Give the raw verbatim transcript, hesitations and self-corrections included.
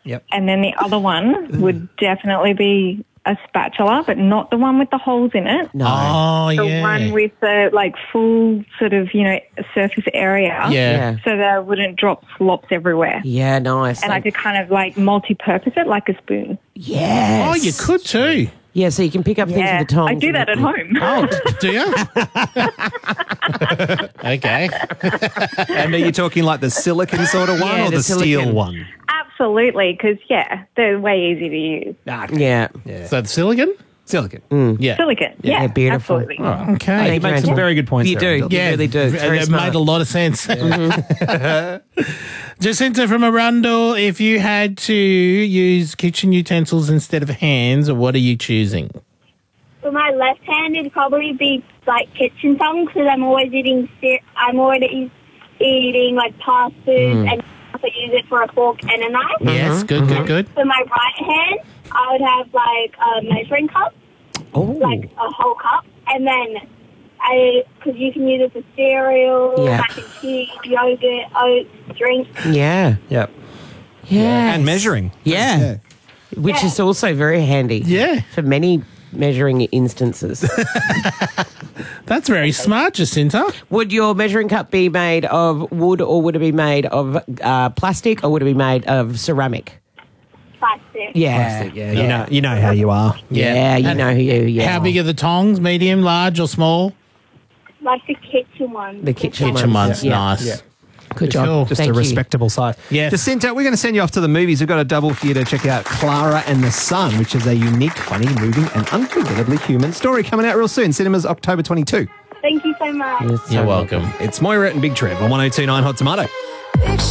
Yep. And then the other one would definitely be a spatula, but not the one with the holes in it. No. Oh, The yeah. one with the, like, full sort of, you know, surface area. Yeah. Yeah. So that I wouldn't drop slops everywhere. Yeah, nice. And I could kind of, like, multi-purpose it like a spoon. Yes. Oh, you could too. Yeah, so you can pick up things Yeah, with the tongs. I do and that the- at home. Oh, do you? Okay. And are you talking like the silicon sort of one Yeah, or the the, steel silicon. one? Absolutely, because, yeah, they're way easy to use. Yeah. So the silicon? Silicon. Yeah. Silicon, yeah, Yeah, beautiful. absolutely. Oh, okay. Hey, you Thank make you, some Angela. very good points You there, do. Angela. You really do. It's It- very it smart. made a lot of sense. Jacinta from Arundel, if you had to use kitchen utensils instead of hands, what are you choosing? For my left hand, it'd probably be like kitchen tongs because I'm always eating. Ser- I'm already eating like past foods, and I use it for a fork and a knife. Yes, good, good, good. For my right hand, I would have like a measuring cup, Oh. like a whole cup, and then I because you can use it for cereal, Yeah. mac and cheese, yogurt, oats, drinks. Yeah. Yep. Yeah. And measuring. Yeah. Which is also very handy. Yeah. For many measuring instances. That's very smart, Jacinta. Would your measuring cup be made of wood or would it be made of uh, plastic or would it be made of ceramic? Plastic. Yeah. Plastic, yeah, you know, you know how you are. Yeah, you And know who you yeah. How big are the tongs? Medium, large, or small? Like the kitchen one. The kitchen Kitchen ones. ones, Yeah. nice. Yeah. Good job. Cool. Just Thank a you. respectable size. Yes. Jacinta, we're going to send you off to the movies. We've got a double for you to check out Clara and the Sun, which is a unique, funny, moving, and unforgettably human story coming out real soon. Cinemas October twenty-second. Thank you so much. It's so You're welcome. It's Moira and Big Trev on one oh two point nine Hot Tomato.